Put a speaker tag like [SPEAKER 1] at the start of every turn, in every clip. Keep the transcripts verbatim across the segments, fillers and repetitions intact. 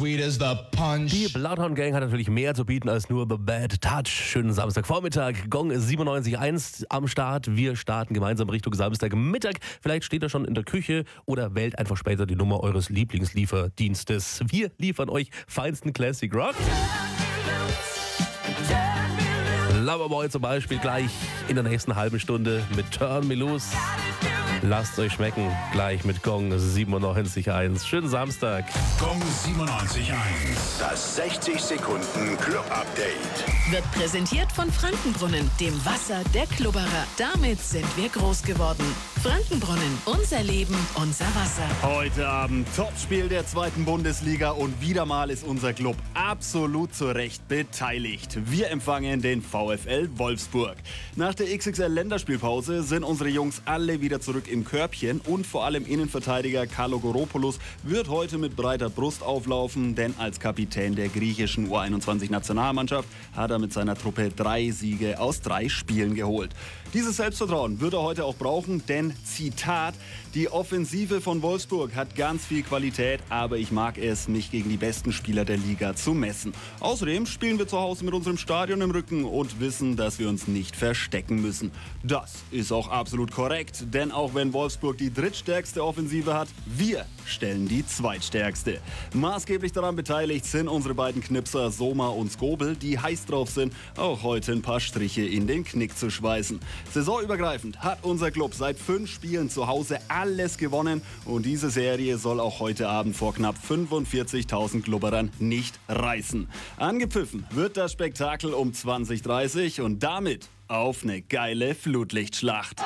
[SPEAKER 1] sweet as the punch.
[SPEAKER 2] Die Bloodhound Gang hat natürlich mehr zu bieten als nur The Bad Touch. Schönen Samstagvormittag, Gong siebenundneunzig Komma eins am Start. Wir starten gemeinsam Richtung Samstagmittag. Vielleicht steht er schon in der Küche oder wählt einfach später die Nummer eures Lieblingslieferdienstes. Wir liefern euch feinsten Classic Rock. Loverboy zum Beispiel gleich in der nächsten halben Stunde mit Turn Me Loose. Lasst euch schmecken, gleich mit Gong siebenundneunzig Komma eins. Schönen Samstag.
[SPEAKER 3] Gong siebenundneunzig Komma eins. Das sechzig Sekunden Club Update.
[SPEAKER 4] Wird präsentiert von Frankenbrunnen, dem Wasser der Klubberer. Damit sind wir groß geworden. Frankenbrunnen, unser Leben, unser Wasser.
[SPEAKER 5] Heute Abend Topspiel der zweiten Bundesliga und wieder mal ist unser Club absolut zu Recht beteiligt. Wir empfangen den VfL Wolfsburg. Nach der X X L-Länderspielpause sind unsere Jungs alle wieder zurück im Körbchen und vor allem Innenverteidiger Kalogoropoulos wird heute mit breiter Brust auflaufen, denn als Kapitän der griechischen U einundzwanzig-Nationalmannschaft hat er mit seiner Truppe drei Siege aus drei Spielen geholt. Dieses Selbstvertrauen wird er heute auch brauchen, denn, Zitat, die Offensive von Wolfsburg hat ganz viel Qualität, aber ich mag es, mich gegen die besten Spieler der Liga zu messen. Außerdem spielen wir zu Hause mit unserem Stadion im Rücken und wissen, dass wir uns nicht verstecken müssen. Das ist auch absolut korrekt, denn auch wenn Wolfsburg die drittstärkste Offensive hat, wir stellen die zweitstärkste. Maßgeblich daran beteiligt sind unsere beiden Knipser Soma und Skobel, die heiß drauf sind, auch heute ein paar Striche in den Knick zu schweißen. Saisonübergreifend hat unser Club seit fünf Spielen zu Hause alles gewonnen und diese Serie soll auch heute Abend vor knapp fünfundvierzigtausend Glubberern nicht reißen. Angepfiffen wird das Spektakel um zwanzig Uhr dreißig und damit auf eine geile Flutlichtschlacht.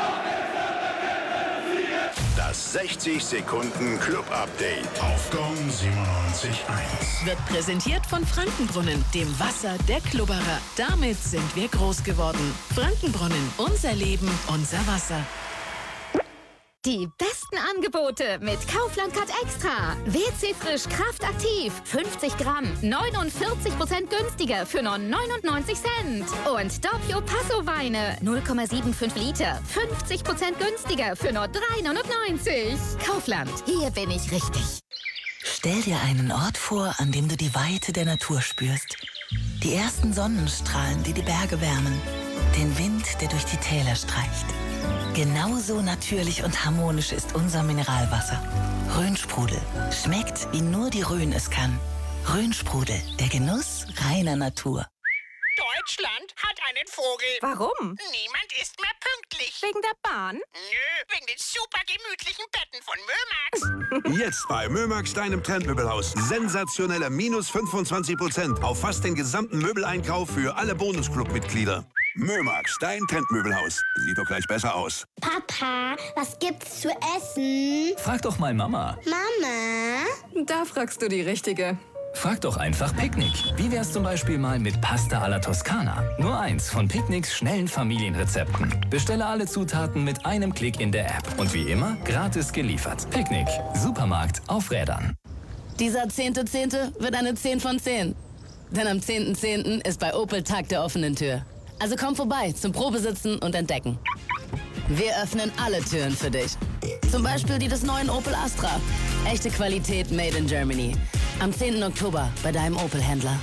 [SPEAKER 3] Das sechzig Sekunden Club Update auf Gong siebenundneunzig Komma eins.
[SPEAKER 4] Wird präsentiert von Frankenbrunnen, dem Wasser der Klubberer. Damit sind wir groß geworden. Frankenbrunnen, unser Leben, unser Wasser.
[SPEAKER 6] Die besten Angebote mit Kaufland Card Extra. W C Frisch Kraftaktiv. fünfzig Gramm. neunundvierzig Prozent günstiger für nur neunundneunzig Cent. Und Doppio Passo Weine. null Komma fünfundsiebzig Liter. fünfzig Prozent günstiger für nur drei neunundneunzig. Kaufland. Hier bin ich richtig.
[SPEAKER 7] Stell dir einen Ort vor, an dem du die Weite der Natur spürst. Die ersten Sonnenstrahlen, die die Berge wärmen. Den Wind, der durch die Täler streicht. Genauso natürlich und harmonisch ist unser Mineralwasser. Rhönsprudel. Schmeckt, wie nur die Rhön es kann. Rhönsprudel, der Genuss reiner Natur.
[SPEAKER 8] Deutschland hat einen Vogel.
[SPEAKER 9] Warum?
[SPEAKER 8] Niemand ist mehr pünktlich.
[SPEAKER 9] Wegen der Bahn?
[SPEAKER 8] Nö, wegen den super gemütlichen Betten von Mömax.
[SPEAKER 10] Jetzt bei Mömax, deinem Trendmöbelhaus. Sensationelle minus fünfundzwanzig Prozent auf fast den gesamten Möbeleinkauf für alle Bonusclub-Mitglieder. Mömax, dein Trendmöbelhaus. Sieht doch gleich besser aus.
[SPEAKER 11] Papa, was gibt's zu essen?
[SPEAKER 12] Frag doch mal Mama.
[SPEAKER 11] Mama?
[SPEAKER 9] Da fragst du die Richtige.
[SPEAKER 12] Frag doch einfach Picknick. Wie wär's zum Beispiel mal mit Pasta alla Toskana? Nur eins von Picknicks schnellen Familienrezepten. Bestelle alle Zutaten mit einem Klick in der App. Und wie immer, gratis geliefert. Picknick. Supermarkt auf Rädern.
[SPEAKER 13] Dieser zehnte Zehnte wird eine zehn von zehn. Denn am zehnten Zehnten ist bei Opel Tag der offenen Tür. Also komm vorbei zum Probesitzen und Entdecken. Wir öffnen alle Türen für dich. Zum Beispiel die des neuen Opel Astra. Echte Qualität made in Germany. Am zehnten Oktober bei deinem Opel-Händler.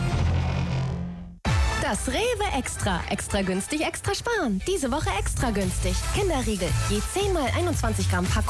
[SPEAKER 14] Das Rewe Extra. Extra günstig, extra sparen. Diese Woche extra günstig. Kinderriegel. Je zehn mal einundzwanzig Gramm Packung.